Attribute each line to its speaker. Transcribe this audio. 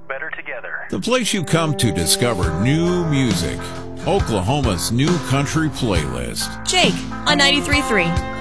Speaker 1: better together.
Speaker 2: The place you come to discover new music. Oklahoma's new country playlist.
Speaker 3: Jake on 93.3.